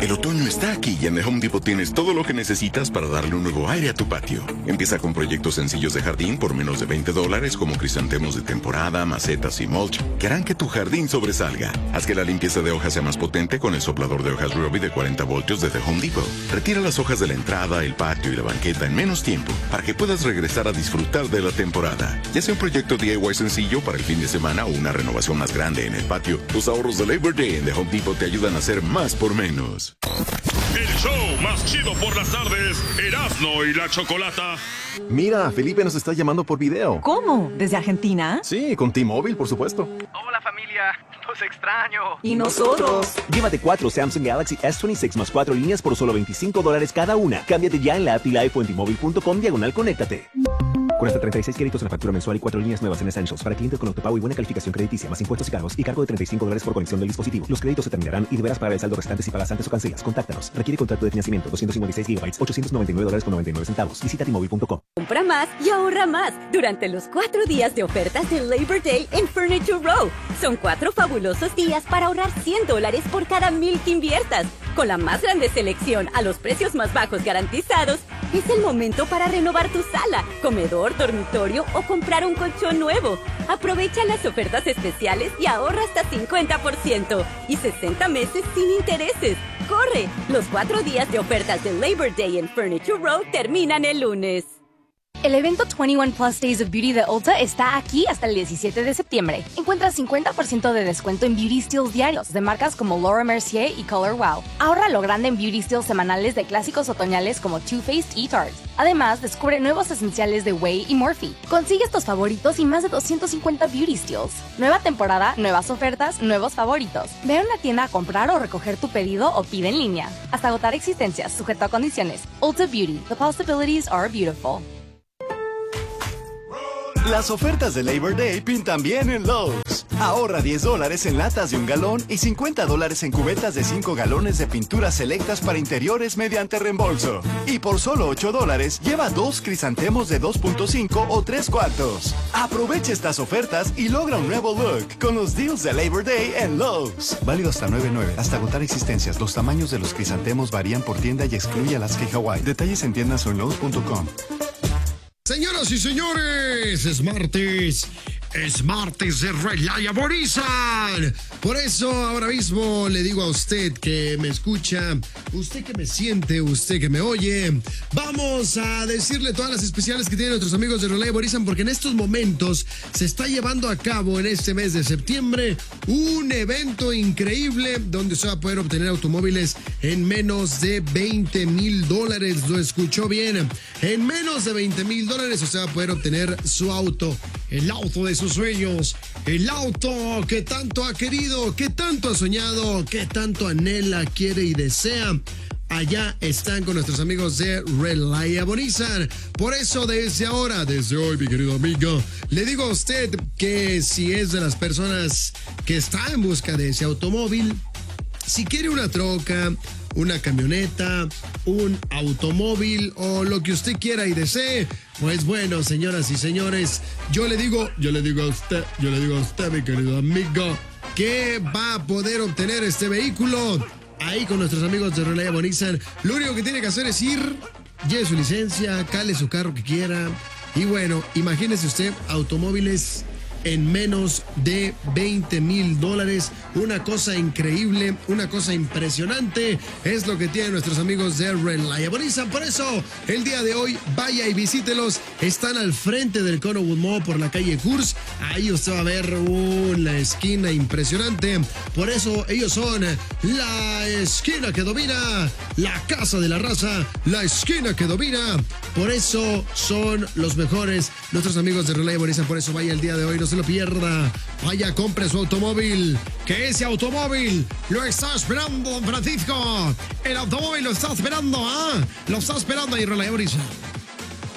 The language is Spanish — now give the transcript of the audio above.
El otoño está aquí y en The Home Depot tienes todo lo que necesitas para darle un nuevo aire a tu patio. Empieza con proyectos sencillos de jardín por menos de $20 como crisantemos de temporada, macetas y mulch que harán que tu jardín sobresalga. Haz que la limpieza de hojas sea más potente con el soplador de hojas Ryobi de 40 voltios de The Home Depot. Retira las hojas de la entrada, el patio y la banqueta en menos tiempo para que puedas regresar a disfrutar de la temporada. Ya sea un proyecto DIY sencillo para el fin de semana o una renovación más grande en el patio, los ahorros de Labor Day en The Home Depot te ayudan a hacer más por menos. El show más chido por las tardes, Erasmo y la Chocolata. Mira, Felipe nos está llamando por video. ¿Cómo? ¿Desde Argentina? Sí, con T-Mobile, por supuesto. Hola familia, los extraño. ¿Y nosotros? Llévate 4 Samsung Galaxy S26 más 4 líneas por solo $25 cada una. Cámbiate ya en la app y live o en T-Mobile.com/conéctate. Con hasta 36 créditos en la factura mensual y 4 líneas nuevas en Essentials para clientes con autopago y buena calificación crediticia, más impuestos y cargos y cargo de $35 por conexión del dispositivo. Los créditos se terminarán y deberás pagar el saldo restante si pagas antes o cancelas. Contáctanos. Requiere contrato de financiamiento. 256 GB, $899.99. Visita T-Mobile.com. Compra más y ahorra más durante los 4 días de ofertas de Labor Day en Furniture Row. Son 4 fabulosos días para ahorrar $100 por cada 1,000 que inviertas. Con la más grande selección a los precios más bajos garantizados, es el momento para renovar tu sala, comedor, dormitorio o comprar un colchón nuevo. Aprovecha las ofertas especiales y ahorra hasta 50% y 60 meses sin intereses. ¡Corre! Los 4 días de ofertas de Labor Day en Furniture Row terminan el lunes. El evento 21 Plus Days of Beauty de Ulta está aquí hasta el 17 de septiembre. Encuentra 50% de descuento en Beauty Steals diarios de marcas como Laura Mercier y Color Wow. Ahorra lo grande en Beauty Steals semanales de clásicos otoñales como Too Faced y Tarte. Además, descubre nuevos esenciales de Way y Morphe. Consigue estos favoritos y más de 250 Beauty Steals. Nueva temporada, nuevas ofertas, nuevos favoritos. Ve a una tienda a comprar o recoger tu pedido o pide en línea. Hasta agotar existencias, sujeto a condiciones. Ulta Beauty. The possibilities are beautiful. Las ofertas de Labor Day pintan bien en Lowe's. Ahorra $10 en latas de 1 galón y $50 en cubetas de 5 galones de pinturas selectas para interiores mediante reembolso. Y por solo $8, lleva 2 crisantemos de 2.5 o 3/4. Aprovecha estas ofertas y logra un nuevo look con los deals de Labor Day en Lowe's. Válido hasta 9/9, hasta agotar existencias. Los tamaños de los crisantemos varían por tienda y excluye Alaska y Hawaii. Detalles en tiendas o en Lowe's.com. Señoras y señores, es martes de Reliabilizan. Por eso ahora mismo le digo a usted que me escucha, usted que me siente, usted que me oye, vamos a decirle todas las especiales que tienen nuestros amigos de Reliabilizan, porque en estos momentos se está llevando a cabo en este mes de septiembre un evento increíble donde se va a poder obtener automóviles en menos de $20,000. Lo escuchó bien, en menos de $20,000 usted va a poder obtener su auto, el auto de sus sueños, el auto que tanto ha querido, que tanto ha soñado, que tanto anhela, quiere y desea. Allá están con nuestros amigos de Reliabilizan. Por eso desde ahora, desde hoy, mi querido amigo, le digo a usted que si es de las personas que está en busca de ese automóvil, si quiere una troca, una camioneta, un automóvil o lo que usted quiera y desee, pues bueno, señoras y señores, yo le digo a usted, mi querido amigo, que va a poder obtener este vehículo ahí con nuestros amigos de Reliabilizan. Lo único que tiene que hacer es ir, lleve su licencia, cale su carro que quiera y bueno, imagínese usted automóviles en menos de $20,000. Una cosa increíble, una cosa impresionante es lo que tienen nuestros amigos de Reliabilizan. Por eso, el día de hoy, vaya y visítelos. Están al frente del Connowood Mall por la calle Kurs. Ahí usted va a ver una esquina impresionante. Por eso, ellos son la esquina que domina, la casa de la raza, la esquina que domina. Por eso son los mejores, nuestros amigos de Reliabilizan. Por eso, vaya el día de hoy, no se lo pierda. Vaya, compre su automóvil, que ese automóvil lo está esperando, don Francisco. El automóvil lo está esperando, ¿ah? Lo está esperando ahí, Reliabilizan.